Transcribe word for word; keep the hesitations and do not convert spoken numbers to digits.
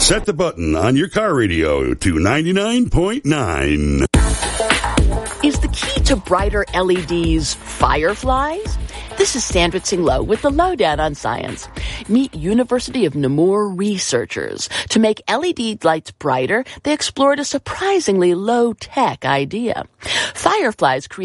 Set the button on your car radio to ninety-nine point nine. Is the key to brighter L E Ds fireflies? This is Sandra Tsing Loh with the Lowdown on Science. Meet University of Namur researchers. To make L E D lights brighter, they explored a surprisingly low-tech idea. Fireflies create